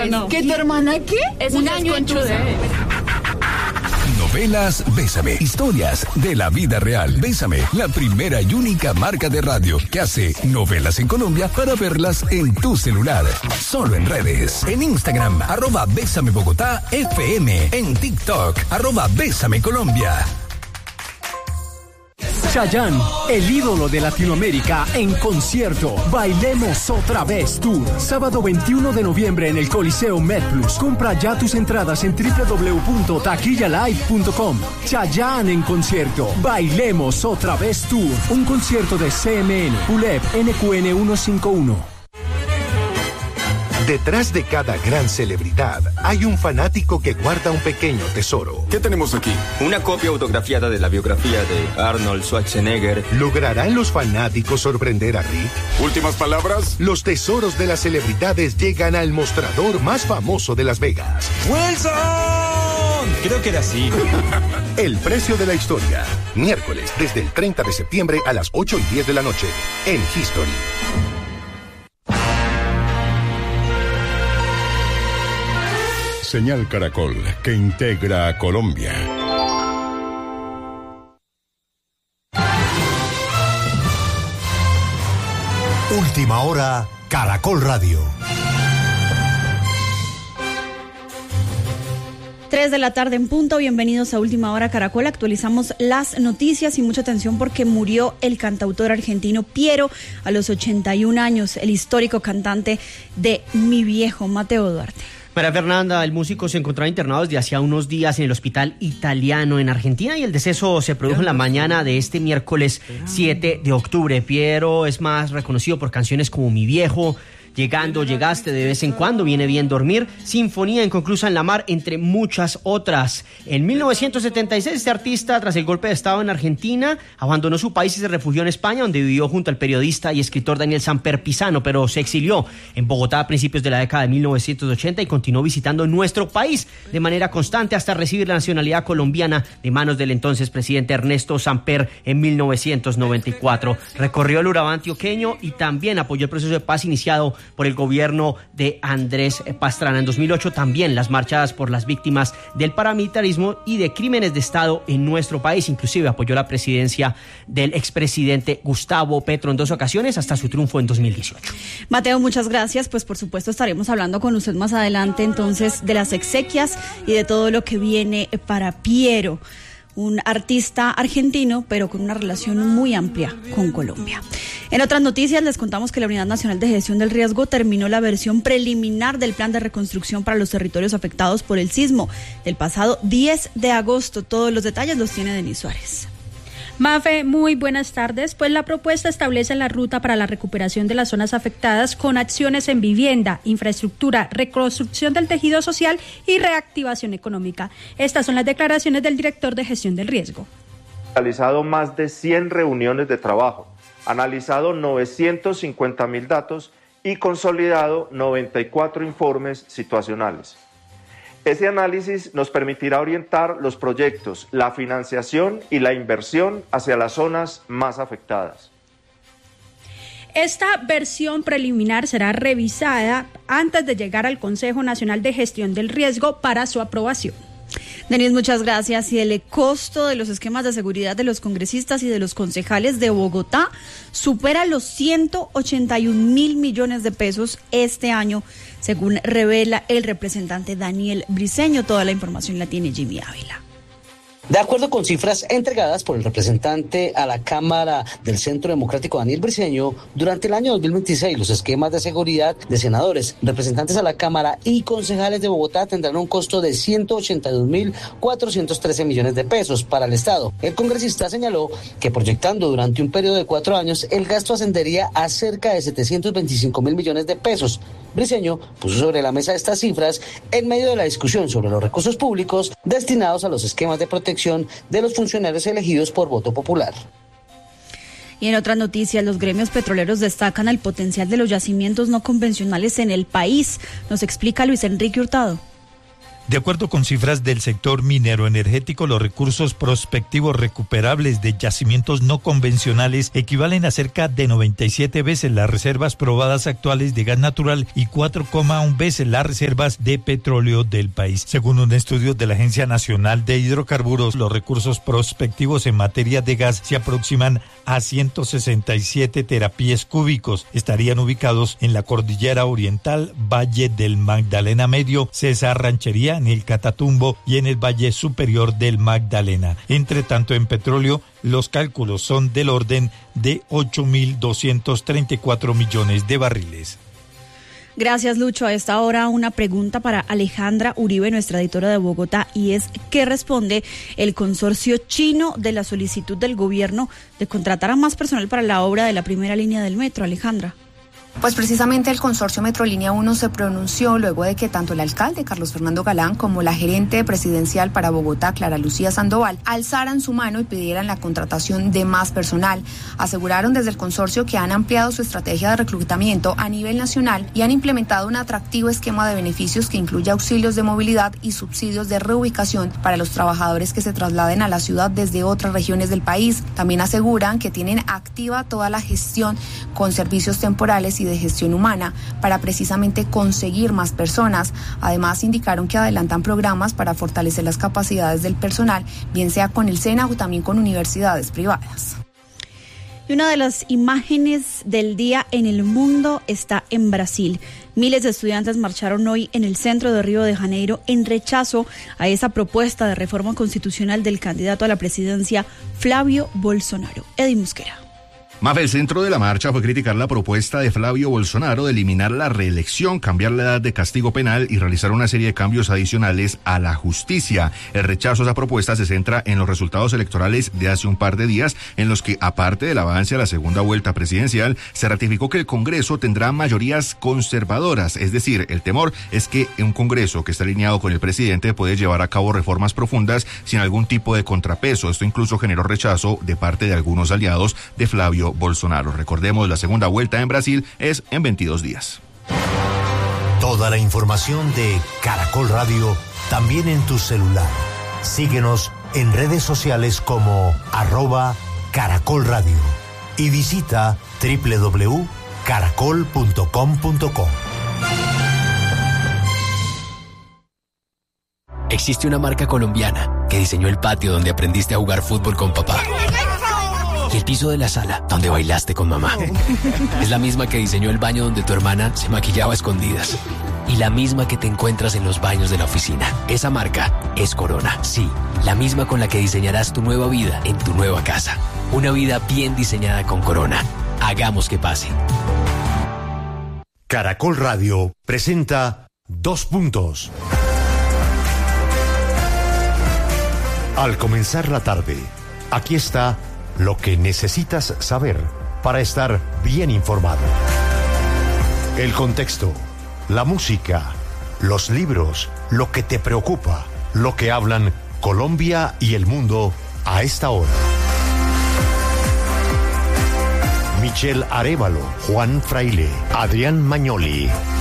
no. ¿Que tu hermana qué? Es un año en Chude. Novelas Bésame, historias de la vida real. Bésame, la primera y única marca de radio que hace novelas en Colombia para verlas en tu celular. Solo en redes. En Instagram, @Bésame Bogotá FM. En TikTok, @Bésame Colombia. Chayanne, el ídolo de Latinoamérica, en concierto. Bailemos otra vez Tour. Sábado 21 de noviembre en el Coliseo MedPlus. Compra ya tus entradas en www.taquillalive.com. Chayanne en concierto. Bailemos otra vez Tour. Un concierto de CMN, ULEP, NQN 151. Detrás de cada gran celebridad hay un fanático que guarda un pequeño tesoro. ¿Qué tenemos aquí? Una copia autografiada de la biografía de Arnold Schwarzenegger. ¿Lograrán los fanáticos sorprender a Rick? ¿Últimas palabras? Los tesoros de las celebridades llegan al mostrador más famoso de Las Vegas. ¡Wilson! Creo que era así. El precio de la historia. Miércoles, desde el 30 de septiembre a las 8:10 de la noche, en History. Señal Caracol, que integra a Colombia. Última hora, Caracol Radio. 3 de la tarde en punto, bienvenidos a Última Hora Caracol. Actualizamos las noticias y mucha atención porque murió el cantautor argentino Piero a los 81 años, el histórico cantante de Mi Viejo, Mateo Duarte. María Fernanda, el músico se encontraba internado desde hacía unos días en el Hospital Italiano en Argentina y el deceso se produjo en la mañana de este miércoles 7 de octubre. Piero es más reconocido por canciones como Mi Viejo, Llegando, Llegaste, De Vez en Cuando, Viene Bien Dormir, Sinfonía Inconclusa en la Mar, entre muchas otras. En 1976, este artista, tras el golpe de Estado en Argentina, abandonó su país y se refugió en España, donde vivió junto al periodista y escritor Daniel Samper Pisano, pero se exilió en Bogotá a principios de la década de 1980 y continuó visitando nuestro país de manera constante hasta recibir la nacionalidad colombiana de manos del entonces presidente Ernesto Samper en 1994. Recorrió el Urabá antioqueño y también apoyó el proceso de paz iniciado por el gobierno de Andrés Pastrana. En 2008 también las marchas por las víctimas del paramilitarismo y de crímenes de Estado en nuestro país. Inclusive apoyó la presidencia del expresidente Gustavo Petro en 2 ocasiones hasta su triunfo en 2018. Mateo, muchas gracias. Pues por supuesto estaremos hablando con usted más adelante entonces de las exequias y de todo lo que viene para Piero, un artista argentino, pero con una relación muy amplia con Colombia. En otras noticias, les contamos que la Unidad Nacional de Gestión del Riesgo terminó la versión preliminar del plan de reconstrucción para los territorios afectados por el sismo del pasado 10 de agosto. Todos los detalles los tiene Denis Suárez. Mafe, muy buenas tardes. Pues la propuesta establece la ruta para la recuperación de las zonas afectadas con acciones en vivienda, infraestructura, reconstrucción del tejido social y reactivación económica. Estas son las declaraciones del director de Gestión del Riesgo. Realizado más de 100 reuniones de trabajo, analizado 950.000 datos y consolidado 94 informes situacionales. Ese análisis nos permitirá orientar los proyectos, la financiación y la inversión hacia las zonas más afectadas. Esta versión preliminar será revisada antes de llegar al Consejo Nacional de Gestión del Riesgo para su aprobación. Denis, muchas gracias. Y el costo de los esquemas de seguridad de los congresistas y de los concejales de Bogotá supera los 181.000 millones de pesos este año, según revela el representante Daniel Briceño. Toda la información la tiene Jimmy Ávila. De acuerdo con cifras entregadas por el representante a la Cámara del Centro Democrático Daniel Briceño, durante el año 2026 los esquemas de seguridad de senadores, representantes a la Cámara y concejales de Bogotá tendrán un costo de 182.413 millones de pesos para el Estado. El congresista señaló que proyectando durante un periodo de 4 años el gasto ascendería a cerca de 725.000 millones de pesos. Briceño puso sobre la mesa estas cifras en medio de la discusión sobre los recursos públicos destinados a los esquemas de protección de los funcionarios elegidos por voto popular. Y en otras noticias, los gremios petroleros destacan el potencial de los yacimientos no convencionales en el país. Nos explica Luis Enrique Hurtado. De acuerdo con cifras del sector minero energético, los recursos prospectivos recuperables de yacimientos no convencionales equivalen a cerca de 97 veces las reservas probadas actuales de gas natural y 4,1 veces las reservas de petróleo del país. Según un estudio de la Agencia Nacional de Hidrocarburos, los recursos prospectivos en materia de gas se aproximan a 167 terapiés cúbicos. Estarían ubicados en la Cordillera Oriental, Valle del Magdalena Medio, Cesar Ranchería, en el Catatumbo y en el Valle Superior del Magdalena. Entre tanto, en petróleo, los cálculos son del orden de 8.234 millones de barriles. Gracias, Lucho. A esta hora una pregunta para Alejandra Uribe, nuestra editora de Bogotá, y es ¿qué responde el consorcio chino de la solicitud del gobierno de contratar a más personal para la obra de la primera línea del metro? Alejandra. Pues precisamente el consorcio Metrolínea 1 se pronunció luego de que tanto el alcalde Carlos Fernando Galán como la gerente presidencial para Bogotá, Clara Lucía Sandoval, alzaran su mano y pidieran la contratación de más personal. Aseguraron desde el consorcio que han ampliado su estrategia de reclutamiento a nivel nacional y han implementado un atractivo esquema de beneficios que incluye auxilios de movilidad y subsidios de reubicación para los trabajadores que se trasladen a la ciudad desde otras regiones del país. También aseguran que tienen activa toda la gestión con servicios temporales y de gestión humana para precisamente conseguir más personas. Además, indicaron que adelantan programas para fortalecer las capacidades del personal, bien sea con el SENA o también con universidades privadas. Y una de las imágenes del día en el mundo está en Brasil. Miles de estudiantes marcharon hoy en el centro de Río de Janeiro en rechazo a esa propuesta de reforma constitucional del candidato a la presidencia Flavio Bolsonaro. Eddie Mosquera. Mafe, el centro de la marcha fue criticar la propuesta de Flavio Bolsonaro de eliminar la reelección, cambiar la edad de castigo penal y realizar una serie de cambios adicionales a la justicia. El rechazo a esa propuesta se centra en los resultados electorales de hace un par de días, en los que, aparte del avance a la segunda vuelta presidencial, se ratificó que el Congreso tendrá mayorías conservadoras. Es decir, el temor es que un Congreso que está alineado con el presidente puede llevar a cabo reformas profundas sin algún tipo de contrapeso. Esto incluso generó rechazo de parte de algunos aliados de Flavio Bolsonaro. Recordemos, la segunda vuelta en Brasil es en 22 días. Toda la información de Caracol Radio también en tu celular. Síguenos en redes sociales como @Caracol Radio y visita www.caracol.com.co. Existe una marca colombiana que diseñó el patio donde aprendiste a jugar fútbol con papá. Y el piso de la sala, donde bailaste con mamá. Es la misma que diseñó el baño donde tu hermana se maquillaba a escondidas. Y la misma que te encuentras en los baños de la oficina. Esa marca es Corona. Sí, la misma con la que diseñarás tu nueva vida en tu nueva casa. Una vida bien diseñada con Corona. Hagamos que pase. Caracol Radio presenta 2 puntos. Al comenzar la tarde, aquí está lo que necesitas saber para estar bien informado. El contexto, la música, los libros, lo que te preocupa, lo que hablan Colombia y el mundo a esta hora. Michelle Arévalo, Juan Fraile, Adrián Magnoli,